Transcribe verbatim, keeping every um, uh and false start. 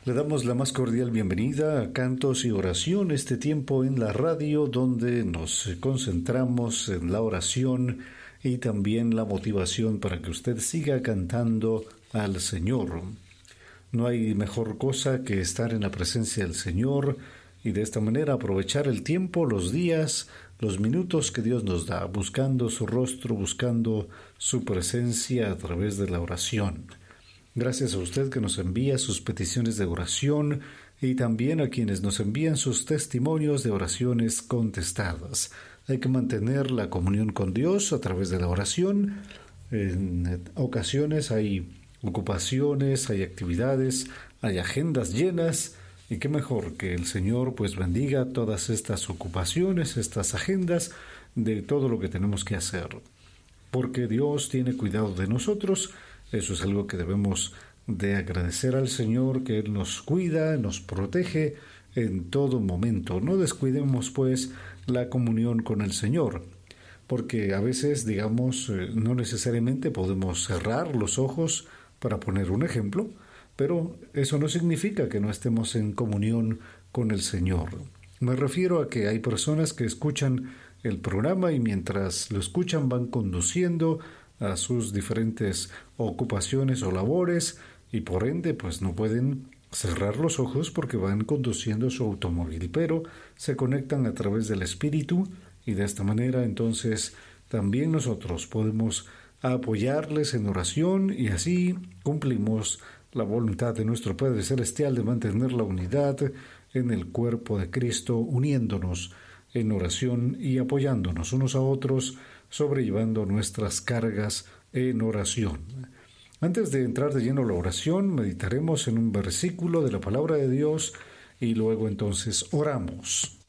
Le damos la más cordial bienvenida a Cantos y Oración, este tiempo en la radio donde nos concentramos en la oración y también la motivación para que usted siga cantando al Señor. No hay mejor cosa que estar en la presencia del Señor y de esta manera aprovechar el tiempo, los días, los minutos que Dios nos da, buscando su rostro, buscando su presencia a través de la oración. Gracias a usted que nos envía sus peticiones de oración y también a quienes nos envían sus testimonios de oraciones contestadas. Hay que mantener la comunión con Dios a través de la oración. En ocasiones hay ocupaciones, hay actividades, hay agendas llenas y qué mejor que el Señor pues bendiga todas estas ocupaciones, estas agendas de todo lo que tenemos que hacer. Porque Dios tiene cuidado de nosotros. Eso es algo que debemos de agradecer al Señor, que Él nos cuida, nos protege en todo momento. No descuidemos, pues, la comunión con el Señor, porque a veces, digamos, no necesariamente podemos cerrar los ojos, para poner un ejemplo, pero eso no significa que no estemos en comunión con el Señor. Me refiero a que hay personas que escuchan el programa y mientras lo escuchan van conduciendo a sus diferentes ocupaciones o labores y por ende pues no pueden cerrar los ojos porque van conduciendo su automóvil, pero se conectan a través del Espíritu y de esta manera entonces también nosotros podemos apoyarles en oración y así cumplimos la voluntad de nuestro Padre Celestial de mantener la unidad en el cuerpo de Cristo, uniéndonos en oración y apoyándonos unos a otros, sobrellevando nuestras cargas en oración. Antes de entrar de lleno a la oración, meditaremos en un versículo de la palabra de Dios y luego entonces oramos.